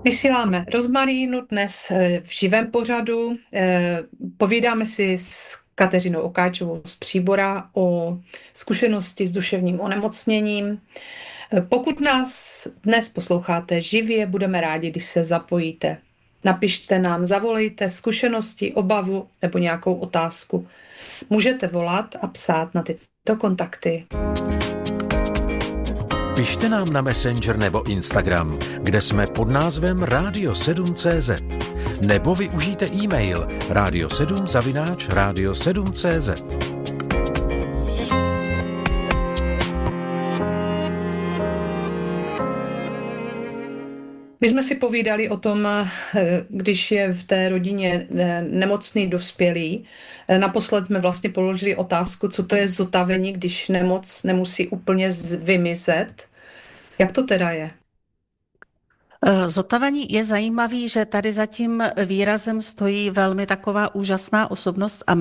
Vysíláme Rozmarínu dnes v živém pořadu. Povídáme si s Kateřinou Okáčovou z Příbora o zkušenosti s duševním onemocněním. Pokud nás dnes posloucháte živě, budeme rádi, když se zapojíte. Napište nám, zavolejte zkušenosti, obavu nebo nějakou otázku. Můžete volat a psát na tyto kontakty. Pište nám na Messenger nebo Instagram, kde jsme pod názvem Radio7.cz. Nebo využijte e-mail radio7@radio7.cz. My jsme si povídali o tom, když je v té rodině nemocný dospělý. Naposled jsme vlastně položili otázku, co to je zotavení, když nemoc nemusí úplně vymizet. Jak to teda je? Zotavení je zajímavý, že tady za tím výrazem stojí velmi taková úžasná osobnost